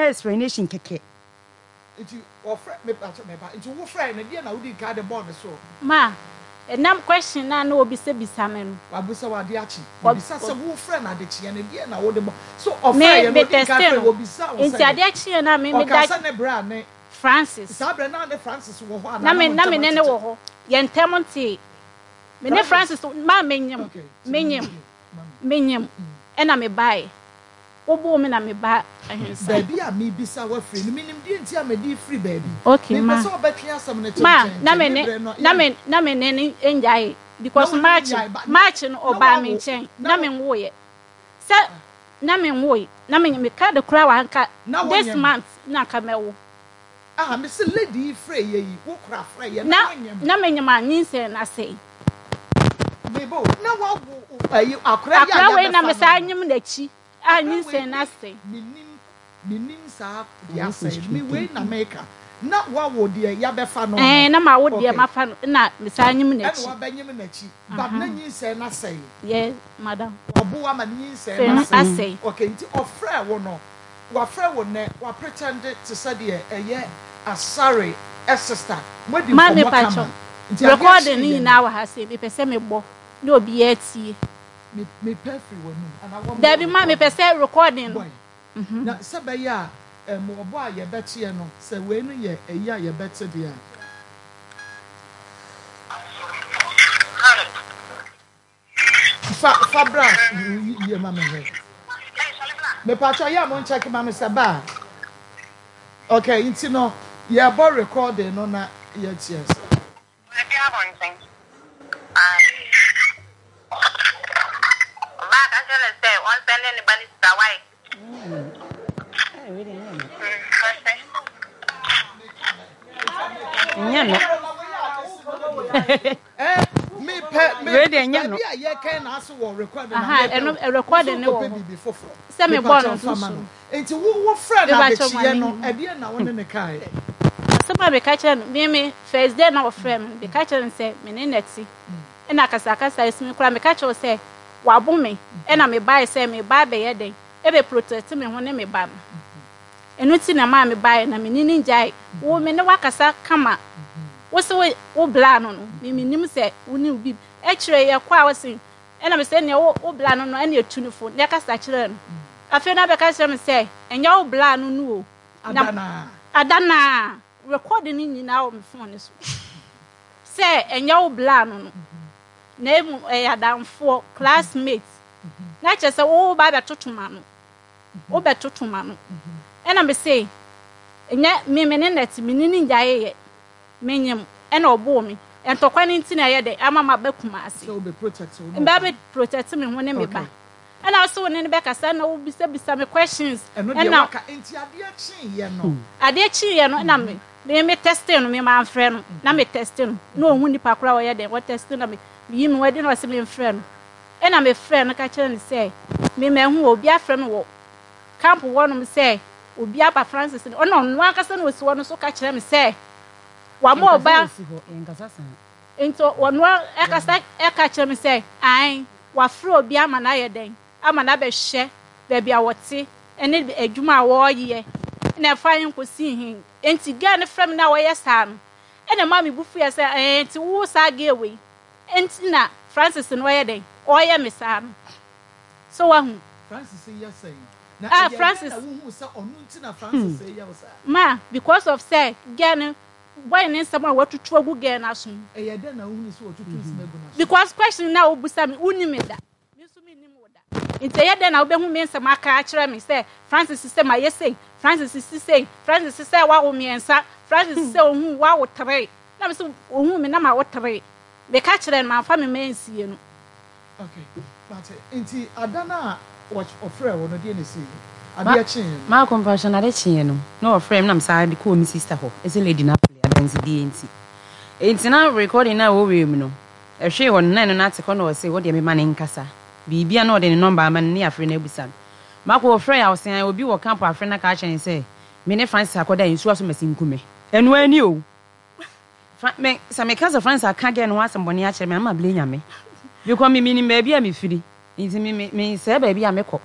explanation keke. Into or friend me into who friend and na we ka the bond so. Ma, nam question na no obi se bisame no. Abusa wa de achi. Obisa se who friend adechi and dey na wo de so of friend no dey ka friend obisa wo say. Inti adechi na me da. Okasa ne bra ne Francis. Sabra na ne Francis wo ho na me ne wo ho. Ye ntemonti. Me ne Francis ma menyem. Menyem. Ena me bai. Obo me na me ba ahensa. Baby a me bisa wa free. No minim di enti a me di free baby. Okay, ma. Me so obetwe asam na cheche. Na me ne enjai because March no oba me nchen. Na me nwoye. Se na me nwoye. Na me ka de kura wa nka this month na ka mewo. Ah, me se lady free ye wo kura free ye na me nyama nyinse na sei. Bebo, na wa ayi akura ya. Akura we na me sa nyim na chi. Ani say na say minim sa ya say me we na maker na wa wo de ya be fa no na ma wo de ma fa no na me sa nyim na chi na wa ba nyim na chi but na nyin say na say yes madam obo wa ma nyin say na say okay nti ofre wo no wa frɛ wo ne wa pretend to say de eye asare sister modi ma me pa cho recording ni na wa ha say me pese me bo na obi ya tie me perfect wonu ana wo there be ma me pese recording na sabaya mo obo a ye betie no se we no ye eyi a ye bete de a Fabra ye ma me he me pa cho ya mo check ma me se ba okay nti no ye bo recording no na ye tie se Nyano. Me ready nyano. Ye can na so wo recording na. Recording no. Se me born so. Enti wo friend na be chi ye no, e de na wo ne kai. Asema be ka che me first day na wo friend be ka che say me ne neti. E na kasa esimi kura me ka che say wa bo me e na me buy say me buy be ye den. E be protect me ho ne me ba. Enu ti na ma me buy na me nini njai wo me ne wakasa kama wo se wo bla no no me nim se wo ni obi e kire ye kwa wo se e na me se ne wo bla no no e na etunifo ne kasa kire no afi na be ka kire me se enya wo bla no no adana recording ni na wo me phone so se enya wo bla no no na emu adamfo classmates na che se wo ba be totoma no wo be totoma no ena me say enya me ne net me ni njaye ye menyem ena obo me entokwa ni ntina ye de amama bakuma ase so be protect me ho ne me ba ena so ne be kasa na wo bisa me questions ena ka enti ade chi ye no na me testing no me ma frɛ no na me testing no hu nipa kora wo ye de wo testing na me yi me wadi na se me frɛ no ena me frɛ no ka kire ni say me hu obi afrɛ me wo camp wo no me say obi aba Francis no no akasa no osi wono so ka kire me say wa mo oba into wono akasa ka kire me say ai wa fro obi ama na ye den ama na be hye be bia wote ene adwuma wo ye na fa yin kosi hin enti ga ne frem na wo ye sa no ene ma me bufu ye say enti wo sa ga ewe enti na Francis no ye den o ye me sa no so wa hu Francis ye say Francis ma because of say again why in some what to trouble again as because question now obusa me uni me da me so me nim wo da nti ye da na obehu me nsem aka akire me say Francis say ma ye say Francis say wa wo me ensa Francis say ohu wa wo tre na me so ohu me na ma wo tre be ka kire ma fa me mensie no okay but nti adana watch ofre wo no de ne say ade chin ma compassion ade chin no no ofre me na msa de ko mi sister ho ese lady na play adansi de enti na recording na wo we mu no ehwe won na no na te ko no say wo de me ma ne nkasa bibia na de ne number ma ne afre na abusa ma ko ofre ya osen obi wo camp afre na ka chen say me ne Francis akoda nsu aso masinkume enu ani o me sa me kasa Francis aka ge no asem boni a kire me ama ble nyame because me ni ba bia me firi nti me se ba bia me ko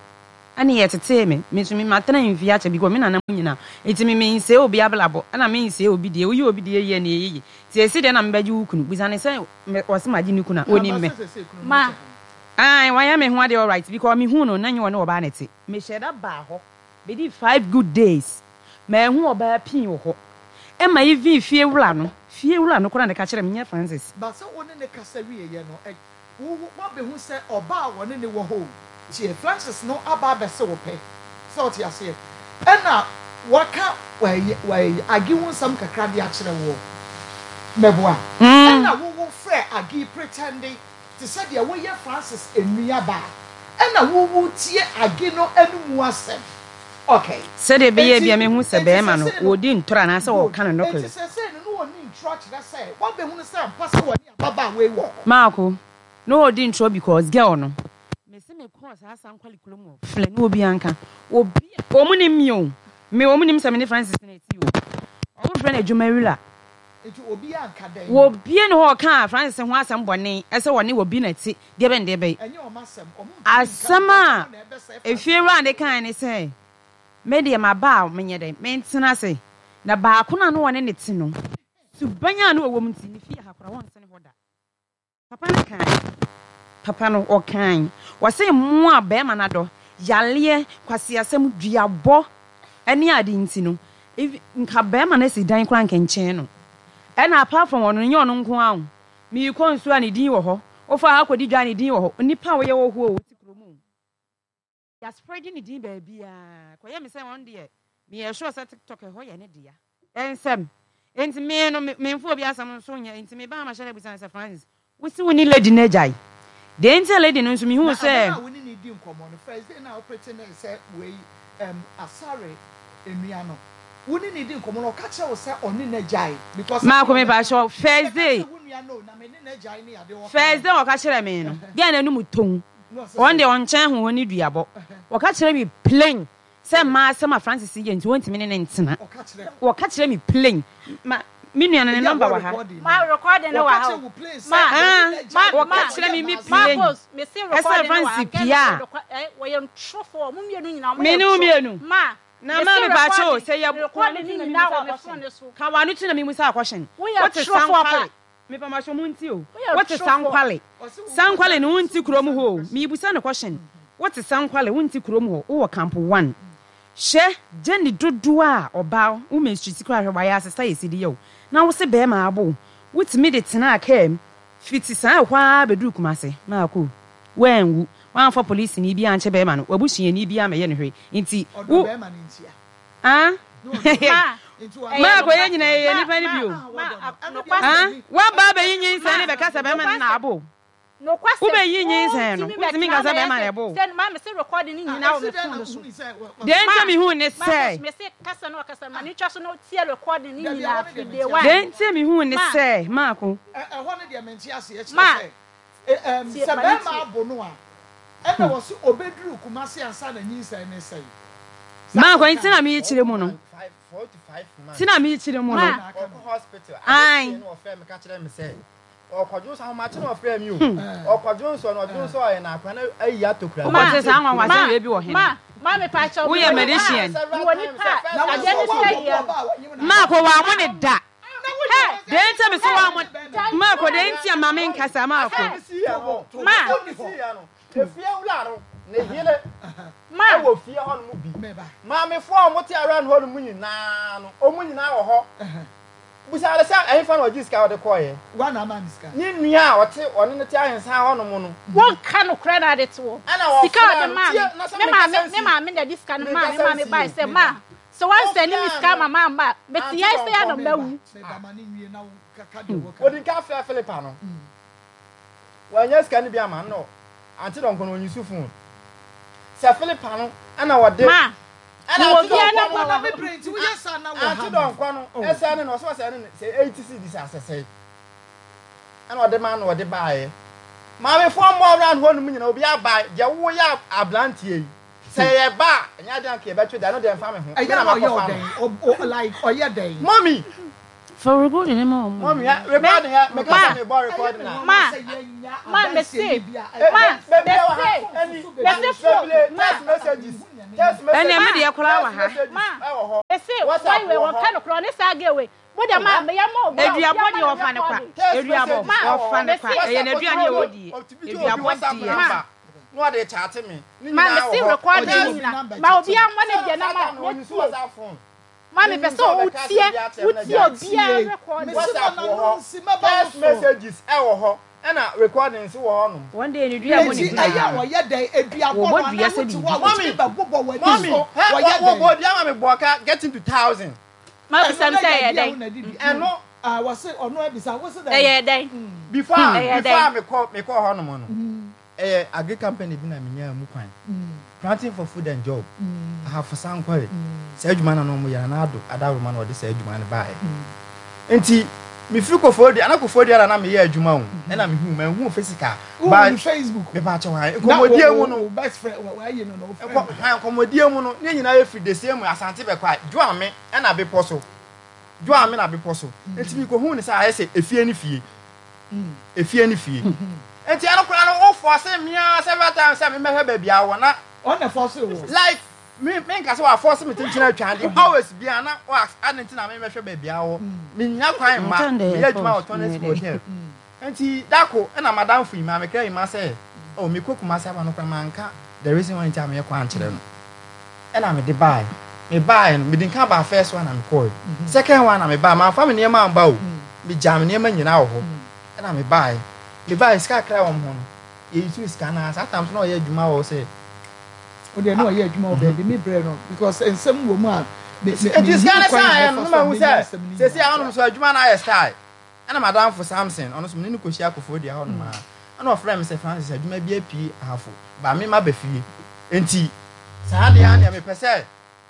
ani ye tete me so me matena mfi ache bi go me nana nyina enti me nse obi ablabo ana me nse obi de uyi obi de ye na eyi ti esi de na mbaji ukunu bisane se wose maji ni kuna oni me ma why me ho de all right because me hu no na nyi wo ba nete me sheda ba ho be di 5 good days me hu oba pin wo ho e ma even fie wura no kora ne ka kire me nya Francis ba se woni ne kasa wie ye no wo be hu se oba woni ne wo ho tie Francis no aba be se wo pe so ti ase e na waka wai agi won sam kakra de a kire wo meboa e na wo frɛ agi pretending to say the way Francis enuaba e na wo tie agi no anu asem okay said e be ye bia me hu se be ma no odi ntora na se wo kan no kle what be hu se pass woni ababa we wo Marco no odi ntro because girl no me se me course asa nkwali kulomo fle no obi anka obi omuni mi me omuni se me Francis na ti o friend adwumarila etu obi anka den wo bie no ho ka Francis ho asem bone ese woni wo bi na ti de be nde be enye o masem asama efie ran de kan ni say me de ma ba menye de me ntena se na ba ko na no woni ne ti no subanya no wo mu ti ni fie hakora won se ne hoda papa no o kan wase mu abe ma na do yale kwase asem duabo eni ade nti no nka be ma na si dan kran kenchen no ena apart from ono nye ono nko ahu mi ko nsu ani din wo ho ofa ha kodi dwa ni din wo ho nipa wo ye wo ho o ti kromo ya spreading ni din ba bia ko ye me say one day me ye sure say TikTok ho ye ne dia ensem enti me no me mfo obi asam so nya enti me ba ma share busan say Francis we si woni lady na jai de enti lady no nso me hu say na woni ni din komo no first day na operating na say we asare enua no woni ni din komo no ka che wo say oni na jai because ma ko me ba show first day first day o ka chere me no dia na nu muton on de on chen ho oni duabo o ka chere me plain say ma say ma Francis ye nti wonti me ne ntena o ka chere me plain ma minua na number wa ha ma recording no wa ha ma chere me plain me say recording Francis pia wo ye ntrofo mu mienu nyina me ne mienu ma na ma me ba cho say ye recording ni na wa phone so ka wa no tuna me musa question what is sankwale me pa ma so munti o what is sankwale no unti krom ho me busa no question what is sankwale unti krom ho wo camp 1 she Jenny dodo a oba wo me street kra hwe ya asesa yesidi yo na wo se be ma abo wutimi de tena akam fiti san hwa bedu kumase ma ko wenwu wan for police ni bi anche be ma no wabuhie ni bi amaye ne hwe nti wo be ma ni ntia ma ko ye nyina ye ni fa ni bio wa ba be yin nsa ni be kasa be ma na abo no kwase wo be yin nsa no wutimi kasa be ma na abo then ma me say recording ni nyina wo me phone so den temi hu ne say me say kasa no kasa ma ni twa so no tie recording ni nyina afide wa den temi hu ne say ma ko ho ne de menti ase e kire say se be ma abo no a e na wo so obeduru kumase ansa na nyinsa ne say ma ko ntina mi chire mu no 4 to 5 months tina mi chire mu no hospital ai no offer me ka kire me say okwadwo so ma chire offer me o okwadwo so no odwo so aye na akwa na ayi atokura ma se san wan wase we bi wo he ma me pa cha wo ye medician wo ni pa ageni say ya ma ko wa mo ne da den temi so wa mo ma ko den tia ma me nkasa ma ko ma efie wularo ne hile ma wo fie ho no bi ma me fo mo ti around ho no munyina no o munyina wo ho busa ala sa ehfa no jiska wo de koye wana man ska ni nua o te one ne ti ahensa ho no mu no won ka no kra na de to ana wo sika de ma me de diska no ma me buy say ma so wan say ni miska mama ma but yes say no bawu odi ka fa Philippa no wanya ska ni bia ma no anti don kono onyisu fun se Philippa no ana wode ma ana wo bia na mo na me print wo yesa na wo ha anti don kono esa ne no so se ne se 80 dis asese ana wode ma no wode baaye ma me fo mo around ho no nyina obi aba je wo ya ablantie yi se ye ba nya dan ke be twa da no de mfa me ho na ma ko fa like oye den mommy For recording him on. Mommy, recording her, make us a bar recording now. Ma, me say, messages. And the media call ma, they say, why we were kind of chronic away. What a man, me amo. If you are body of an if you are of an and if you are body, if you are body, no, they chatting me. Man, me see recording now. Ma, obi am one of the number. Mommy, person utie bia record. Text messages and recordings one day you do have money. Mommy, get into 1,000. Mommy, some say a day. And no, I was saying, or no, I was a day. Before me call Honomono. A good company been a million mukwan. Planting for food and job. I have for some quality. Sedgman and Omoyanado, Adar man or the Sedgman by. And tea, me fruko for the anako for the and I'm here, Jumon, and I'm human who physical. By Facebook, the Pacha, dear one, best friend, why you know, come dear one, then I feel the same as Antiba quite. Join me and I'll be possible. Join me, I'll be possible. And to me, who is I say, if you any fee. If you any fee. And Tiano Crown for several times, I remember baby, I wanna on the fossil. Like me, as well, force me to change. Always be an wax, I didn't measure baby. I mean, not crying, man. Let my autonomous. And see, Daco, and I'm a down for you, Mamma Kay, myself. Oh, me cook myself on a manca. The reason why I'm a quantity. And I'm a debuy. Me buy and we didn't come by first one, I'm called. Second one, I'm a buy my family near my bow. Be jamming near me now. And I'm a buy. Me buy a sky cloud on one. You two scanners, at times no, yet you might say. Oh, they know yet more baby, me brain because in some woman, it is kind of sign. No who says, says, I don't know, Juman, I style. And I'm down for something, honest, Minu Kushaku for the own man. I know friend, Mr. Francis said, you may be a P. half, but me, my beefy. And tea. Sadly, I am a per se.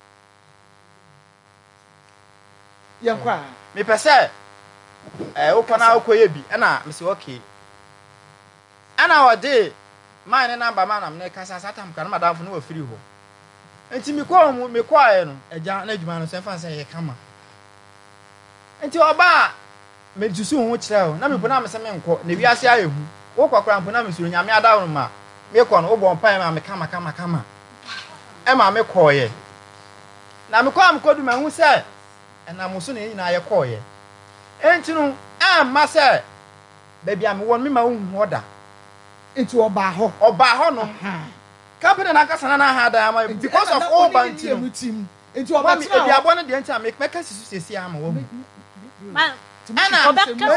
Young cry. Me per se. Open our coyabi, and I, Miss Okay. And our day. Mine and number man, I'm near Casatam, can madame for no free home. And to me, call me quiet, a young man, and say, come. And to our bar, made you soon which tell. Now, put on some quote, maybe I say, walk around Punamis, you know, down, ma. Make on over pie, I'm a come. Emma, make call ye. Now, I'm called my who said, and I'm soon in I call ye. And to know, Massa, baby, I'm one me my own order. Into a baho or bahono. Company and Akasana had because of all banty into a mammy. If you are one of the entire make makers to say, I'm a woman. Anna,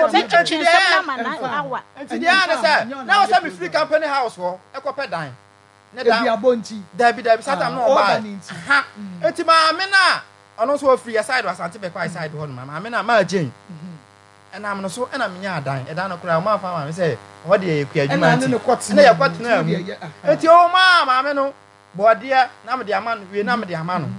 now some free company house for a copper dime. Never bonty, Debbie sat on no buying. It's my mina, and also free aside was anti quite side one, my mina, my Jane. And I'm not so, and I'm dying. And I don't cry, my father say, what do you care? And I don't know what's near what now. It's your mamma, I know. Boy, dear, Namadia man, we Namadia man.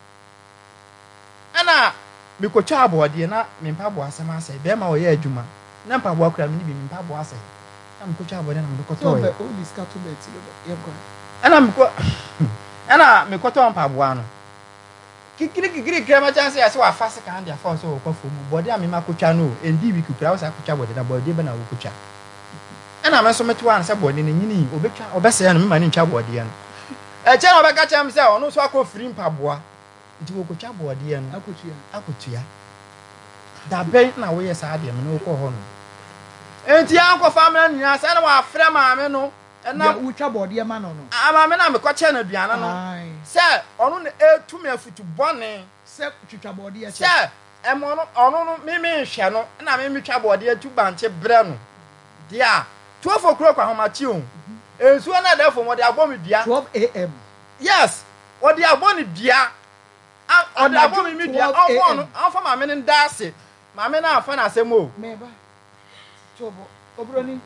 Anna, because Chabo, dear, not mean Pabua, some say, Bema or Yajuma. Nampa walk around me in Pabua say. I'm Cochabo and I'm the Cotoy. Only scattered. And I'm Anna, me Coton Pabuano. Kiki grandma chance I saw a fast candy for so for body I'm in Macuchano and D. We could browse a cucha with a body and a cucha. And I'm so much one somebody in Nini or Becca or Bessie and my Chabodian. A child of a catch himself, no so I call free Pabua. It will go Chabodian, Acutia. That bait now way as I am no call home. And the uncle family, yes, I know our friend, I know. And now we trouble dear man. I'm a coachana Diana. Sir, on 2 minutes to bonnet, sir, trouble dear, sir. And on me, Shannon, and I may trouble dear to Banche Breno. Dear, 12 o'clock on my tune. And so another from what they are born with dear 12 a.m. Yes, what they are born with dear. On the born with dear, I'm from my men in Darcy. My men are fun as a move. Maybe. Trouble, Obroni.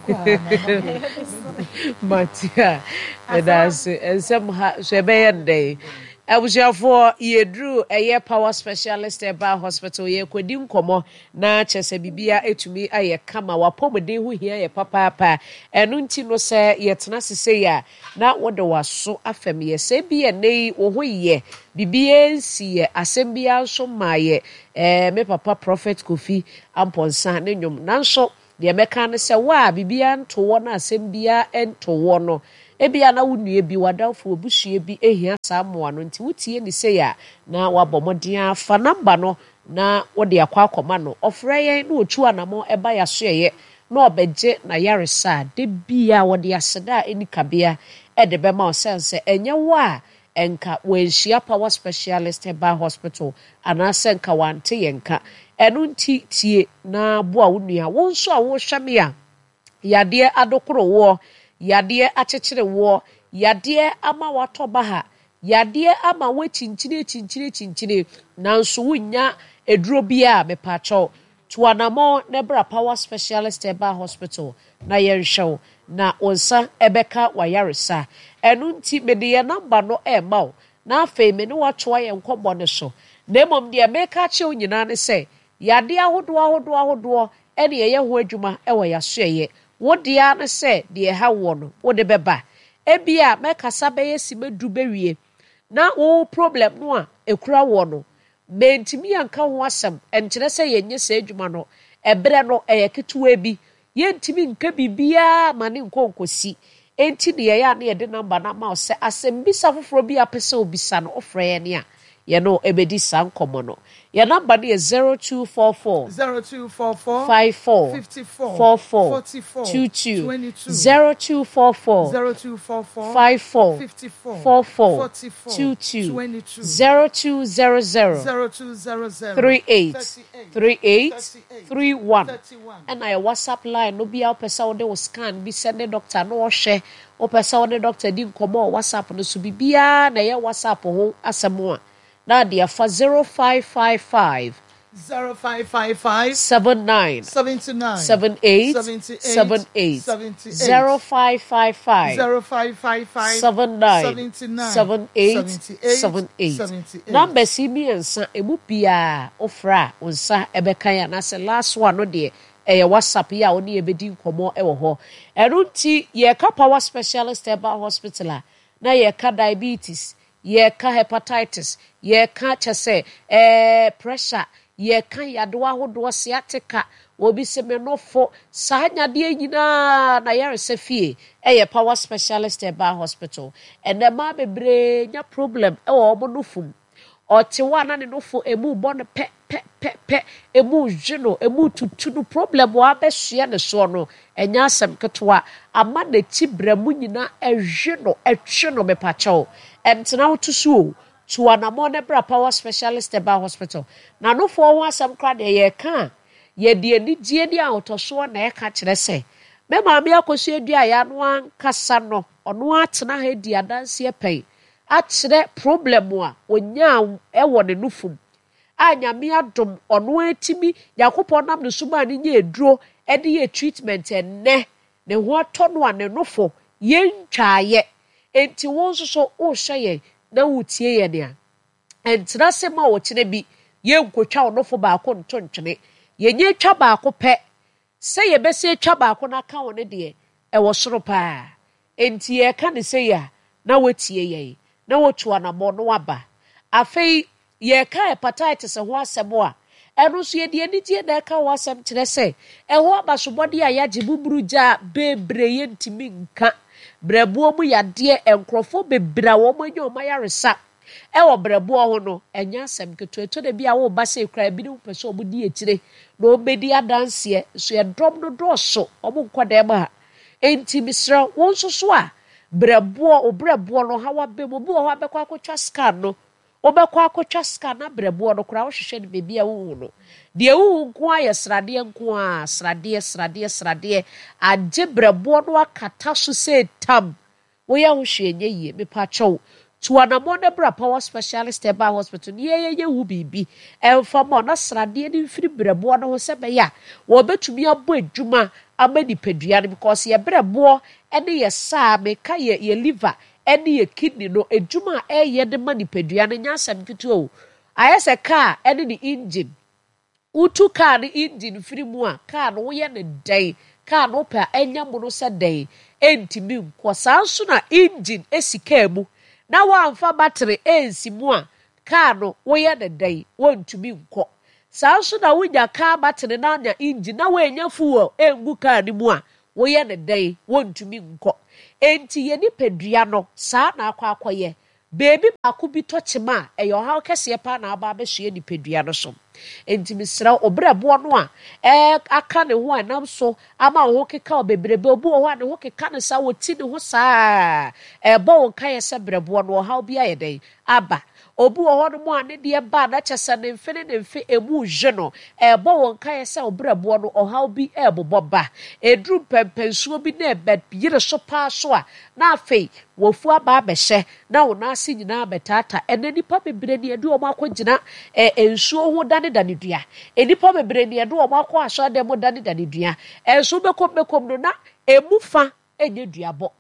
Matia, and as some Shabayan day, Abusiafo yedru eye power specialist eba hospital ye kwedi nkomo na chese bibia etumi aye kama wapomode hu hia ye papa enu nti no se yetena sese ya na wode waso afem ye se bi nei wo ho ye bibia nsi ye asembia so maye me papa prophet Kofi Amponsa ne nwom nanso de meka ne se wa bibia nto wo na asembia ento wo no ebia na wunue bi wadafo obusue bi ehia samoa no nti wutie ni se ya na wabomodin afa namba no na wode akwa akoma no ofre yen na otu anamo eba ya so ye na obeje na yaresa de bia wode aseda enikabea ede be ma osense enye wa enka wenhia power specialist eba hospital anase nka wante yenka enu nti tie na bo a wunua wonso a wo hwame a yade adokoro wo yade achechire wo yade ama watoba ha yade ama wachinchire nanso wunya eduro bia mepacho tuanamo nebra power specialist eba hospital na yenhwew na onsa ebeka wayaresa enu nti mede ye number no emaw na afei me ne watoa ye nkobo ne so na emom de meka che onyina ne se yade ahodo ene ye ho adwuma ewo yasoye wodia ne se de ha wo no wode beba ebia mekasa beye simedu bewie na wo problem no a ekura wo no mentimi anka ho asem enkire se yenye se adwuma no ebre no eyeketuwa bi yentimi nka bibia mane nkonkosi enti de ye ya na ye de number na ma se asem bisa foforo bi apese obisa no ofre ye ne a ye no ebedi san komo no your number is 0244 54 44 22 0244 54 44 22 0200 38 31 and I WhatsApp line no be out pesa wo scan bi send the doctor no hwe o pesa wo doctor di nkomo WhatsApp no so bibia na ye WhatsApp ho asemo na dia fa 0555 0555 79 79 78 78 0555 0555 79 78 78 number CBNsa ebu bia ofra onsa ebeka ya na se last one no de WhatsApp ya oni ebedi nkomo ewo ho erunti ye ka power specialist eba hospital na ye ka diabetes ye ka hepatitis ye ka chese pressure ye ka yadoa hodo sciatica obi se menofo sahanyade nyina na yarese fie eye power specialist eba hospital ene ma bebre nya problem ewo omonofum otiwa na ne nofo emu bon pe emu jino emu tutunu problem wa behye ne so no enya asem ketwa ama na tibramu nyina ehweno etweno mepacho entena wotusuo tuanamo ne bra power specialist eba hospital na nofo ho asem kra de ye ka ye de ni die di ahotoso na ye ka kire se me maame akoso adua ya no ankasa no ono atena ha di adanse pen akire problem a onya ewo ne nufum anyame adom ono atimi yakopon nam ne suba ne nya eduro e de ye treatment enne ne ho tono a ne nofo ye ntwaaye enti won so o hye na wutie ye ne a entra se ma wo kire bi ye nkotwa onofo baako ntontwene ye nye twa baako pe se ye bese twa baako na ka woni de e wo soro pa enti ye ka ne se ya na wotie ye na wotu anamo no aba afei ye ka hepatitis ho asemo a eno so ye de anidie na ka ho asem kire se e ho abasobode a yaje buburu ja bebre ye ntimi nka brebuo mu yade enkrofo bebra wo manyo mayaresa e wo brebuo ho no enya asem keto de bia wo ba se kra bi ne peso obudi etire na obedi adanse so ye dom no doso obo nkwada ma enti misra won so a brebuo no hawa be mo bi wo abekwa akotwa scan no obekwa akotwa scan na brebuo no kra wo hwehwe ne bebia wo no de wo nko aye srade nko a srade agye brebuo no akata so se tam wo ya wo hwe enye yie mepa chow tuanamo ne bra power specialist eba hospital ye wu bibi enfamo na srade ni mfiri brebuo no ho se be ya wo betumi abo adwuma ama nipadua no because ye brebuo ene ye saa me ka ye liver ɛne yɛ kidney no edwuma ɛyɛ de ma nipadua no nya asɛm ketewa o ayɛ sɛ car ɛne ne engine utu car ne engine firi mu a car no woyɛ ne dɛn car no pɛ anya mu no sɛ dɛn ɛntimi nkɔ saa nso na engine esi car mu na wɔamfa battery ɛnsi mu a car no woyɛ ne dɛn wɔntumi nkɔ saa nso na wonya car battery na anya engine na wɔanya fuel ɛngu car ne mu a woyɛ ne dɛn wɔntumi nkɔ enti yɛ nipadua no saa na akɔyɛ beebi baako bi tɔkyema a ɛyɛ ɔhaw kɛseɛ paa na aba abɛhyia nipadua no so enti mesrɛ obrɛboɔ no a aka ne ho a nam so ama wo ho keka bebrebe obu wɔ hɔ a ne ho keka ne saa wɔti ne ho saa ɛbɔ wo nka yɛ sɛ brɛboɔ no ɔhaw bi ayɛ dɛn aba obu wɔ hɔ no mu a ne deɛ ba na kyɛ sɛ ne mfe emu hye no ɛbɔ wo nka yɛ sɛ obrɛboɔ no ɔhaw bi ɛbobɔ ba eduru pɛmpɛnsuo bi na ɛbɛ yere so paa so a na afei wofu aba abɛhyɛ na wo naase nyinaa bɛtaata ɛna nipa bebree ne ɛde wɔn akɔgyina nsuo ho dane dua nipa bebree ne ɛde wɔn akɔ asɔre mu dane dua nsuo bɛkɔm no na emu fa enye duabɔ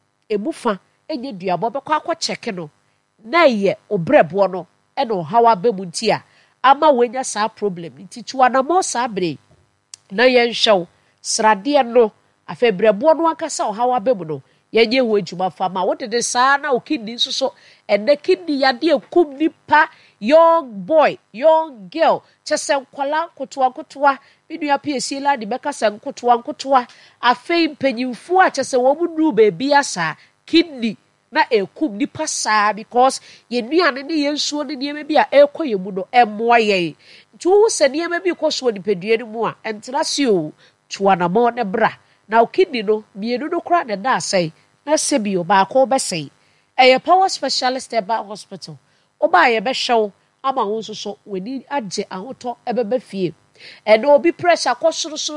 bɛkɔ akɔ kyɛke no na yɛ obrɛboɔ no ɛna ɔhaw aba mu nti a ama wɔnya saa problem nti tuanamɔ saa bere na yɛnhwɛw sradeɛ no afɛ brɛboɔ no ankasa ɔhaw aba mu no yɛnyɛ ho adwuma fa ma wodede saa na wo kidney nso so ɛnɛ kidney yadeɛ kum nipa young boy young girl kyɛ sɛ nkwala nkotoa binua piesie la de bɛka sɛ nkotoa afei mpanyimfoɔ a kyɛ sɛ wɔn mu nuru baabi asa kidney na ekum nipa saa because yenuane ne yensuo ne nneɛma bi a ekɔ yɛ mu no ɛmoa yɛn nti wo sɛ nneɛma bi kɔ so nipadua no mu a ɛntena se o tuanamɔ ne bra na kidney no mienu no kora ne da asɛe na sɛ bi baako bɛsɛe ɛyɛ power specialist ɛba hospital ɔba yɛ bɛhwɛw ama wo nso so w'ani agye ahotɔ ɛbɛbɛ fie ɛna obi pressure kɔ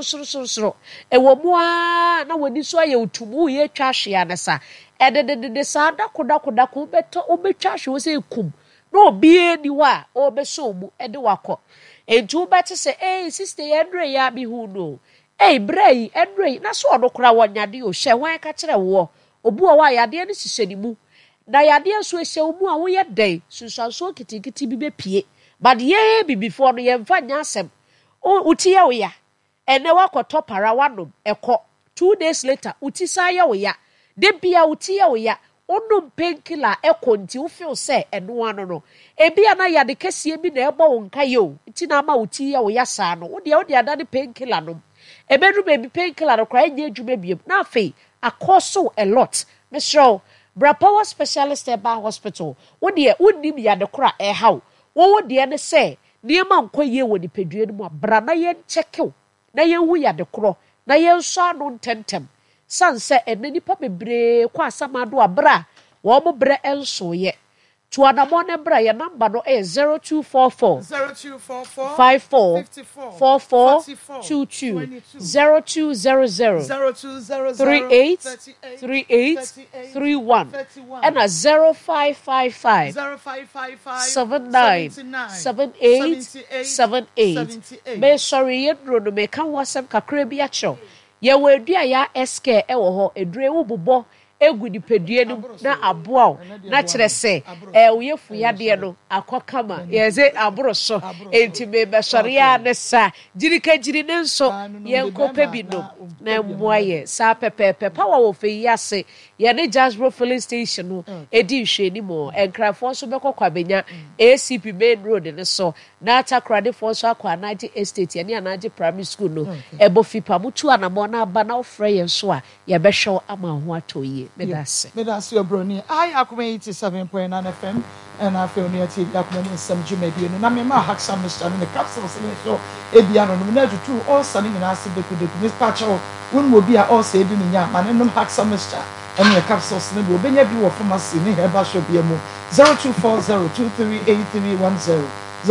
soro ɛwɔ mu a na w'ani so ayɛ otumu yɛ twa ahwea ne sa ɛdedede saa dakodako wobɛtwa ahwea sɛ ekum na obi ni wa ɔbɛsɔ mu ɛde wakɔ enti wobɛte sɛ sister yɛ ndre ya bi hu no brɛ yi na so ɔno kora wɔnyade o hyɛ hwan ka kyerɛ wo obu a wa yadeɛ no hyehyɛ ne mu na yadeɛ so ehyɛ wo mu a woyɛ dɛn sunsanso kitikiti bi bepie but yɛ bibifoɔ no yɛmfa nya asɛm uti yɛ wo ya ɛnɛ wakɔtɔ para wanom ɛkɔ 2 days later uti saa yɛ wo ya de bia uti yɛ wo ya onom painkiller ɛkɔ nti wo feel sɛ ɛnoa no ebi ana yade kɛseɛ bi na ɛbɔ wo nka yɛ o nti na ama uti yɛ wo ya saa no wo de ada ne painkiller no ebedu baby painkiller no kra nye adwuma biem na afei akɔso a lot mesrɛ bra power specialist eba hospital wo de wonim yade kra ɛhaw wo de ne sɛ nneɛma nkɔ yie wɔ nipadua no mu a bra na yɛn kyɛkew na yɛn hu yade korɔ na yɛn so ano ntɛntɛm san sɛ ɛna nipa bebree kɔ asamado abra wɔn mo brɛ ɛnsoyɛ tuanamɔ ne bra yɛ number no ɛyɛ 0244 54 44 22 0200 38 31 ɛna 0555 79 78 78 me sorry yɛduro no meka ho asɛm kakra bi akyerɛw yɛwɔ adua ya SK ɛwɔ hɔ edure wo bobɔ egu nipadua no na aboa na kyerɛ sɛ woyɛ fuyadeɛ no akɔ kama yɛze aboro so enti me bɛsɔre ya ne sa gyirikagiri ne nso yɛnkɔ pɛ bi no na mmoa yɛ saa pɛpɛpɛ power wɔ fɛ yi ase yɛne Jasbro filling station no edi nhwɛni mu enkrafoɔ nso bɛkɔ kwabenya ACP main road ne so na atakradefoɔ nso akɔ Anaje estate yɛne Anaje primary school no ɛbɔ fipa mutu anamɔ na aba na ofrɛ yɛn so a yɛbɛhwɛ ama ho atɔ yie Medasi Obroni. I akuma 87.9 FM and I feel near to Yakuma some Jimmy and I mean my hack some in the capsules and so Ebiano nominated to all sunning in us the Miss Patcho one will be all said in Yam and no hack some Mr. And the capsules will be every one from us in here Basho BMO 0240238310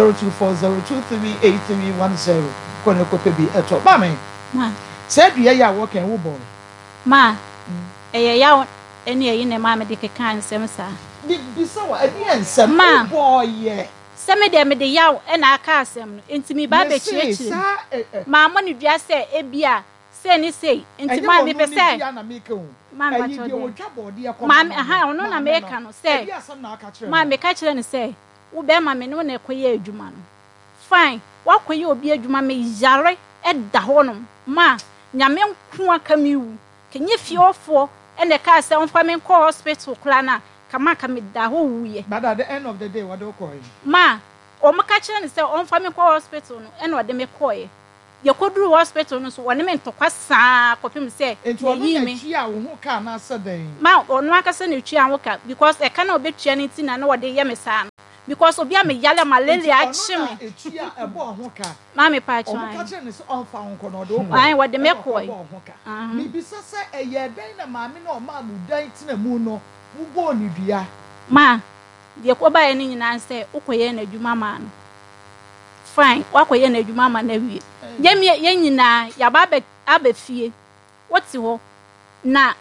0240238310 Konokopebi at all. Mammy, said we are walking Wubo. Ma, yaw ene yi ne ma me de keka nsem sa bi so adian nsem boy ye se me de yaw ena aka asem no enti mi ba be chirechi ma mo ne dua se ebia say ni say enti ma me pese ma ma cho ma aha ono na me ka no say ma me ka kire ni say wo be ma me no na ekoye adwuma no fine wakoye obi adwuma me yare da ho no ma nyame nko aka mi wu kenye fiofo ene ka say onfa me ko hospital kula na kama ka me da ho wuye but at the end of the day what do call ma o maka kire ni say onfa me ko hospital no ene ode me koye ye koduru hospital no so wone me ntokwa saa kopim say yi me twa wo ho ka na sadan ma ono aka say ne twa wo ka because e ka na obetua ne ti na na wode ye me saa because obi a me yale malaria achi me etua ebo ho ka ma me pa o ka kire ni so onfa ho ko no do ai wode me koye mi bi so say eye dan na ma me na o ma mu dan ti na mu no mu bo ni dua ma de ko ba ye ni nyina say ukoye na adwuma ma no fine wakoye na adwuma ma na wie ye nyina ya ba abefie woti ho na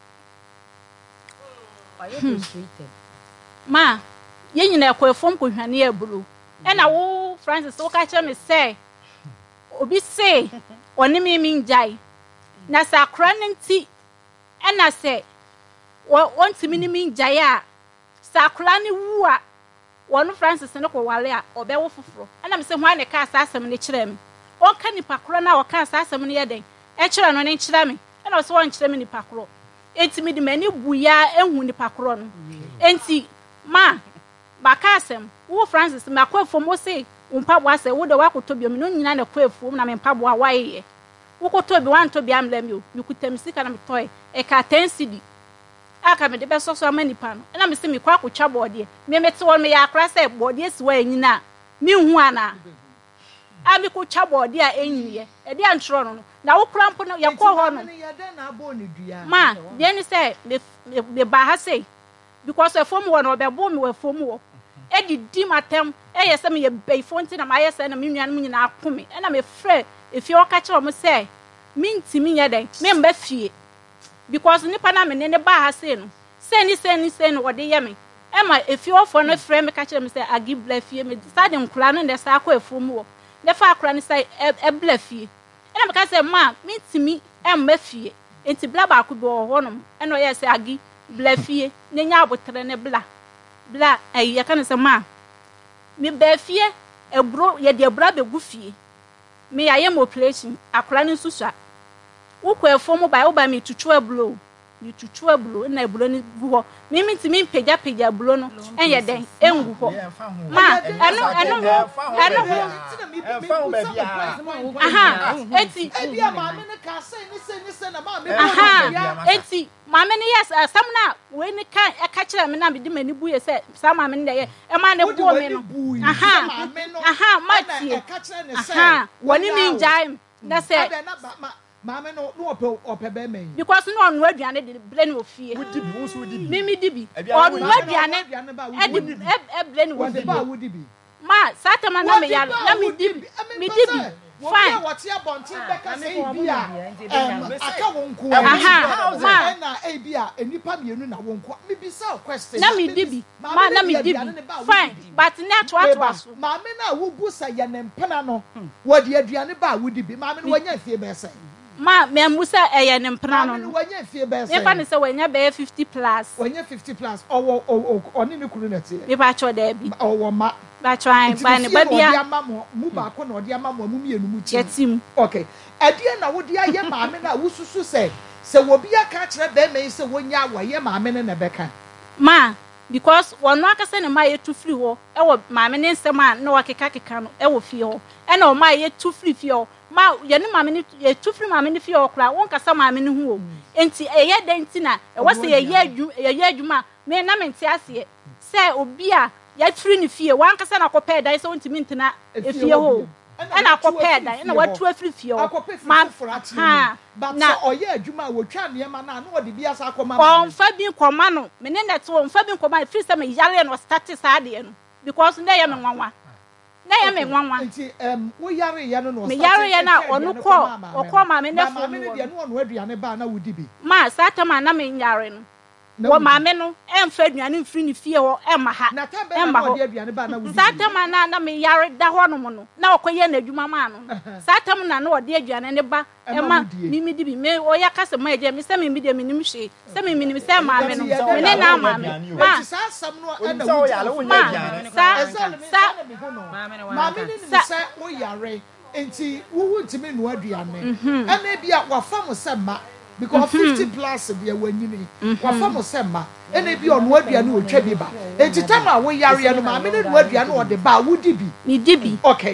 ma ye nyina ekofom ko hwane ya bulu e na wo Francis wo ka kire me say obi say oni mi njai na sakra nti e na say wonti mi ni njai a sakra ni wu a wonu Francis ne ko wale a obewo foforo ana me se ho ane ka asasem ne kire me on ka ni pakro na o ka asasem ne yeden e kire no ne kire me ana o se won kire me ni pakro enti mi di mani buya ehu ni pakro no enti ma bakasem wo Francis me akwafo mo se umpabo ase wo de wakotobi me no nyina na kwafo na me mpabo a waye wo kotobi wan tobi amla mi o mi kutamsika na me toy e ka 10 cedi aka me de be soso amanipa no na me se me kwa akotwa bode me mete won me ya akra se bode si wa enyina mi hu ana a me kotwa bode a enyiye e de antro no na wo krampo no ye ko ho no ma de ni se me ba ha sei because e fom wo no be bo me we fom wo e di matem e ye se me ye be fonti na ma ye se na me nuan mu nyina akome e na me frɛ efi o ka kire mo se mintimi nye den me mba fie because nipa na me ne ba ha se no se no wode ye me e ma efi ofo no frɛ me ka kire me se agi bla fie me sa de nkura no de sa akɔ efom wo ne fa akura ne sai e bla fie e na me ka se ma mintimi e mba fie enti bla ba ko bi wo no e no ye se agi bla fie ne nya abotre ne bla ye ka ne se ma me ba fie ebro ye de ebra be gu fie me ya ye mo operation akura ne susua wo ko efom ba wo ba me tutu ablo na ablo ni gu ho me mintimi pagya ablo no enye den engu ho ma eno aha eti ebia ma me ne ka say ni se na ma me eti ma me ne yes asam na we ni ka e ka kire me na me di mani buye se sa ma me ne ye e ma ne buo me no aha ma tie e ka kire ne se woni mi njai na se Mama no ope be me because no onu aduane de ble ne ofie mimi dibi onu aduane e ble ne ofie ma satama na me ya na mi dibi fine what ya bonti be ka say bia aka wonku ma na e bia enipa mienu na wonku me bi say question na mi dibi ma na mi dibi fine but net what so ma me na wo busa ya ne mpena no wo de aduane ba wo dibi ma me no wanya fie be say ma me musa eye ne mpena no no wanya fie be say me fa ne say wanya be 50 plus wanya 50 plus o oni ne kuru na tie me ba cho da bi o ma ba try ba ne ba bia mu ba ko na odi ama mu mienu mu ti yetim okay adie na wo de aye ma me na wo susu say se wo bia ka kire be me say wonya wo ye ma me ne na beka ma because wono akase ne ma ye tu free ho e wo ma me ne nsem a na wakeka no e wo fie ho e na o ma ye tu free fie ho ma ye ne ma me ne ye tu free ma me ne fie ho kra won kasa ma me ne hu o enti e ye den ti na e wo se ye adwuma me na me nti ase se obi a ya free ne fie wan kasa na kopɛ dan se won ti mi ntina e fie ho e na kopɛ dan na watu afiri fie ho ma na oye adwuma wo twa ne ma na wo de bia sa akoma on fa bi koma no me ne net on fa bi koma free se me yale no start sa de no because na ye me nwanwa nti wo yare ye no me yare ye na onu ko ma me ne fo ma me ne de no onu aduane ba na wo di bi ma satama na me yare no wo maame no emfa aduane mfiri ne fie ho emma ha emma ho aduane ba na wudi satama na me yare da ho no mo no na okoye na adwuma ma no satam na wo de aduane ne ba emma mimi di bi me oya kase ma eje me se mimi de minim hwe se mimi nim se maame no me ne na maame ma sa asam no na so ya le wo aduane maame ni se wo yare enti wo ntimi no aduane ana bia wafa mo se ma because 50 plus the wanyini wafa mo se ma ene bi ono aduane o twa bi ba enti tama wo yare no maame ne no aduane o de ba wo di bi ni di bi okay